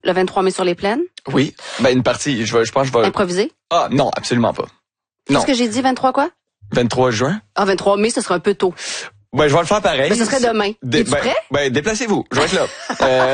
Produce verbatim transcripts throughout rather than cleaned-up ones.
le vingt-trois mai sur les plaines? Oui. Ben, une partie, je, vais, je pense que je vais... Improviser? Ah, non, absolument pas. Non. Qu'est-ce que j'ai dit, vingt-trois quoi? vingt-trois juin? Ah, vingt-trois mai, ce serait un peu tôt. Ben, je vais le faire pareil. Ben, ce serait demain. Dé- Es-tu ben, prêt? Ben, déplacez-vous. Je vais être là. euh,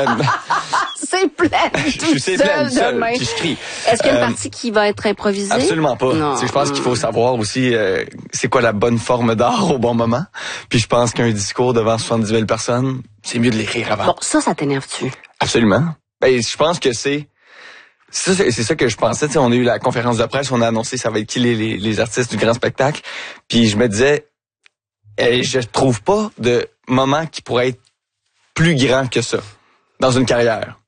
C'est plein. je suis c'est plein, seul, demain. puis je crie. Est-ce qu'il y a une Euh, partie qui va être improvisée? Absolument pas. Non. Tu sais, je pense qu'il faut savoir aussi euh, c'est quoi la bonne forme d'art au bon moment. Puis je pense qu'un discours devant soixante-dix mille personnes, c'est mieux de l'écrire avant. Bon, ça, ça t'énerve-tu? Absolument. Ben, je pense que c'est... C'est ça, c'est ça que je pensais. Tu sais, on a eu la conférence de presse, on a annoncé ça va être qui les, les, les artistes du grand spectacle. Puis je me disais, eh, je trouve pas de moment qui pourrait être plus grand que ça dans une carrière.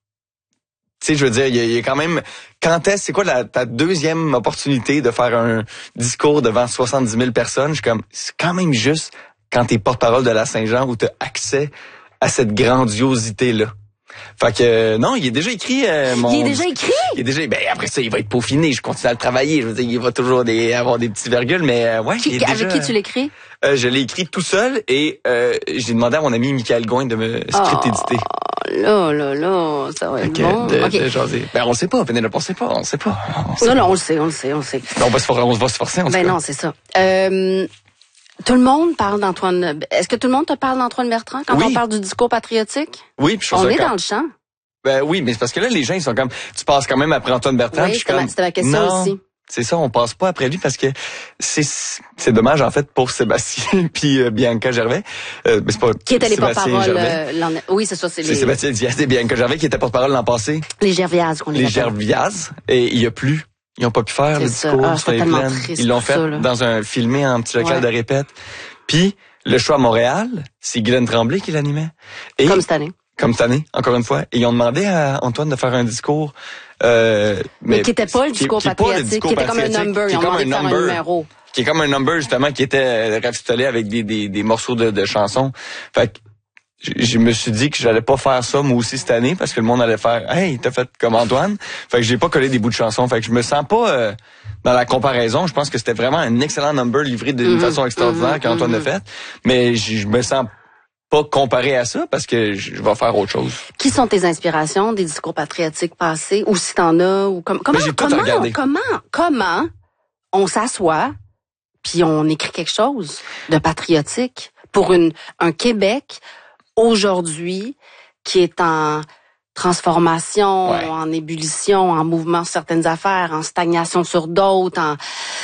Tu sais, je veux dire, il y, a, il y a quand même... Quand est-ce, c'est quoi la, ta deuxième opportunité de faire un discours devant soixante-dix mille personnes? Je suis comme, c'est quand même juste quand t'es porte-parole de la Saint-Jean où t'as accès à cette grandiosité-là. Fait que, euh, non, il est déjà écrit, euh, mon... Il est déjà écrit? Il est déjà, ben, après ça, il va être peaufiné. Je continue à le travailler. Je veux dire, il va toujours des, avoir des petits virgules, mais, euh, ouais. Qui, il est avec déjà, qui tu l'écris? Euh, je l'ai écrit tout seul et, euh, j'ai demandé à mon ami Michael Gouin de me script éditer. Oh, là, là, là, ça va être Okay, bon. de, Okay. de jaser. Ben, on sait pas, Pénélope, on sait pas, on sait pas. On sait Non, pas. non, on le sait, on le sait, on le sait. Ben, on va se forcer, on va se forcer, en tout Ben cas. non, c'est ça. Euh, tout le monde parle d'Antoine... Est-ce que tout le monde te parle d'Antoine Bertrand quand Oui. on parle du discours patriotique? Oui, puis je trouve On ça est quand- dans le champ. Ben oui, mais c'est parce que là, les gens, ils sont comme, tu passes quand même après Antoine Bertrand. Oui, puis je suis c'était ma- comme, c'était ma question non, aussi. C'est ça, on passe pas après lui parce que c'est c'est dommage en fait pour Sébastien puis euh, Bianca Gervais. Euh, mais c'est pas Qui étaient les Sébastien porte-parole? Gervais. euh, l'an- oui, c'est ça, c'est C'est les, Sébastien Diaz et Bianca Gervais qui étaient porte-parole l'an passé. les Gervias qu'on les Les appelle. Gervias. Et il y a plus. Ils ont pas pu faire C'est le ça. discours Ah, sur les c'était tellement plaines. triste Ils l'ont pour fait ça, là. dans un filmé en petit local Ouais. de répète. Puis le show à Montréal, c'est Guylaine Tremblay qui l'animait. Et Comme cette année. comme cette année, encore une fois. Et ils ont demandé à Antoine de faire un discours... Euh, Mais, qui était pas le qui- discours qui est pas le patriotique, discours qui était comme un patriotique, number. qui Ils est ont comme demandé de un faire un number. numéro. Qui est comme un number, justement, qui était rafistolé avec des, des, des morceaux de, de chansons. Fait que je, je me suis dit que j'allais pas faire ça, moi aussi, cette année, parce que le monde allait faire « Hey, t'as fait comme Antoine ». Fait que j'ai pas collé des bouts de chansons. Fait que je me sens pas... Euh, dans la comparaison, je pense que c'était vraiment un excellent number livré d'une Mm-hmm, façon extraordinaire mm-hmm, qu'Antoine a fait. Mais je, je me sens pas comparé à ça parce que je, je vais faire autre chose. Qui sont tes inspirations des discours patriotiques passés, ou si t'en as, ou comme, comment, Mais j'ai tout comment, regardé. comment, comment on s'assoit puis on écrit quelque chose de patriotique pour une, un Québec aujourd'hui qui est en transformation, Ouais. en ébullition, en mouvement sur certaines affaires, en stagnation sur d'autres, en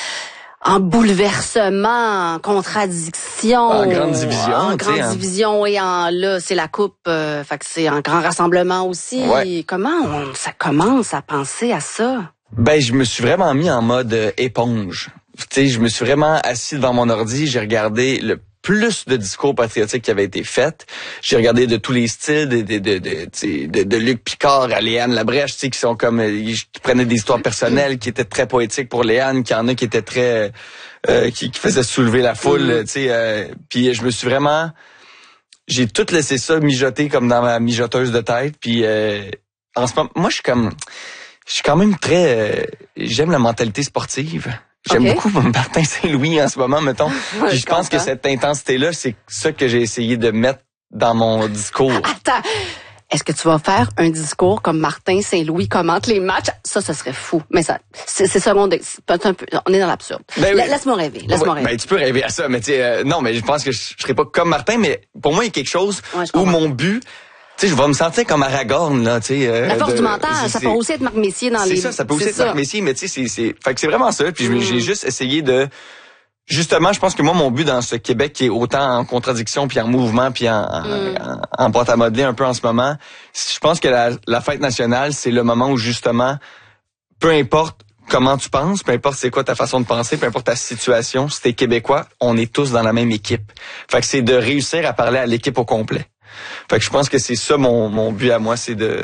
en bouleversement, en contradiction, En grande division, en tu sais, grande hein. division et en là c'est la coupe, euh, fait que c'est un grand rassemblement aussi. Ouais. Comment on, ça commence à penser à ça? Ben, je me suis vraiment mis en mode euh, éponge. Tu sais, je me suis vraiment assis devant mon ordi, j'ai regardé le plus de discours patriotiques qui avaient été faits. J'ai regardé de tous les styles, de, de, de, de, tu sais, de, de Luc Picard à Léane Labrèche, tu sais, qui sont comme, euh, qui prenaient des histoires personnelles, qui étaient très poétiques pour Léane, qu'il y en a qui étaient très, euh, qui, qui faisaient soulever la foule, tu sais. Euh, puis je me suis vraiment, j'ai tout laissé ça mijoter comme dans ma mijoteuse de tête. Puis euh, en ce moment, moi, je suis comme, je suis quand même très, euh, j'aime la mentalité sportive. J'aime Okay. beaucoup Martin Saint-Louis en ce moment, mettons. Ouais, Puis je je pense que comprends. cette intensité-là, c'est ça que j'ai essayé de mettre dans mon discours. Attends, est-ce que tu vas faire un discours comme Martin Saint-Louis commente les matchs? Ça, ce serait fou. Mais ça, c'est, c'est secondaire. C'est un peu, on est dans l'absurde. Ben oui. La- Laisse-moi rêver. Laisse-moi Ouais, rêver. ben, tu peux rêver à ça, mais tu sais, euh, non, mais je pense que je, je serais pas comme Martin, mais pour moi, il y a quelque chose Ouais, je où comprends. mon but, tu sais, je vais me sentir comme Aragorn, là, tu sais. euh, La force de- du mental, c'est- ça c'est- peut aussi être Marc Messier dans les... C'est ça, ça peut aussi c'est être Marc Messier, mais tu sais, c'est, c'est, fait que c'est vraiment ça. Puis je- Mm. j'ai juste essayé de, justement, je pense que moi, mon but dans ce Québec qui est autant en contradiction, puis en mouvement, puis en, en, Mm. en, en pâte à modeler un peu en ce moment, je pense que la, la fête nationale, c'est le moment où justement, peu importe comment tu penses, peu importe c'est quoi ta façon de penser, peu importe ta situation, si t'es Québécois, on est tous dans la même équipe. Fait que c'est de réussir à parler à l'équipe au complet. Fait que je pense que c'est ça mon, mon but à moi, c'est de,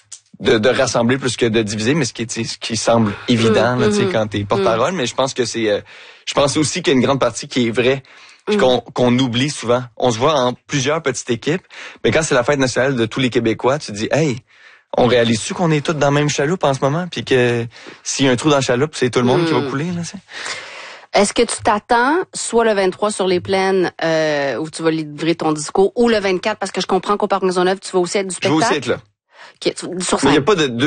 de de rassembler plus que de diviser, mais ce qui, tu sais, ce qui semble évident là, tu sais, Mhm. quand t'es porte-parole. Mais je pense que c'est, euh, je pense aussi qu'il y a une grande partie qui est vraie, puis qu'on qu'on oublie souvent. On se voit en plusieurs petites équipes, mais quand c'est la fête nationale de tous les Québécois, tu te dis, hey, on réalise-tu qu'on est tous dans la même chaloupe en ce moment, puis que s'il y a un trou dans la chaloupe, c'est tout le monde qui va couler là. Tu sais. Est-ce que tu t'attends soit le vingt-trois sur les plaines euh, où tu vas livrer ton discours, ou le vingt-quatre, parce que je comprends qu'au Parc Maisonneuve, tu vas aussi être du Je veux spectacle? aussi être là. Ok, tu- sur Mais il n'y scène. a pas de